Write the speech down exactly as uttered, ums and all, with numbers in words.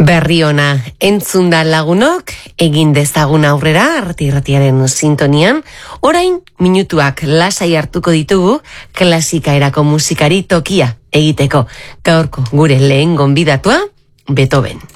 Berri ona entzunda lagunok, egin dezagun aurrera arti-irratiaren sintonian, orain minutuak lasai hartuko ditugu klasika erako musikari tokia egiteko. Gaurko gure lehen gonbidatua, Beethoven.